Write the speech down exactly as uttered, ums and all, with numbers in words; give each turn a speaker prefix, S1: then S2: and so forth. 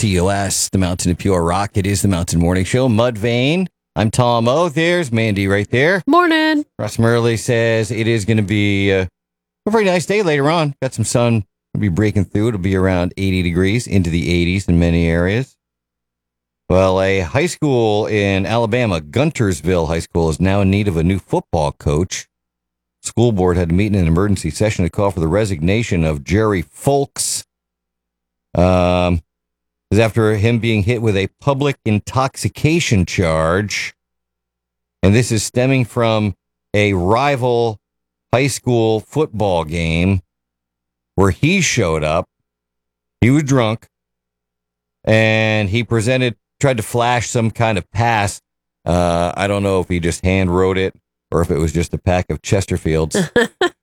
S1: T O S, the Mountain of Pure Rock. It is the Mountain Morning Show. Mudvayne. I'm Tom O. There's Mandy right there.
S2: Morning.
S1: Russ Murley says it is going to be uh, a very nice day later on. Got some sun. We'll be breaking through. It'll be around eighty degrees, into the eighties in many areas. Well, a high school in Alabama, Guntersville High School, is now in need of a new football coach. School board had to meet in an emergency session to call for the resignation of Jerry Folks. Um, is after him being hit with a public intoxication charge. And this is stemming from a rival high school football game where he showed up. He was drunk and he presented, tried to flash some kind of pass. Uh, I don't know if he just hand wrote it or if it was just a pack of Chesterfields.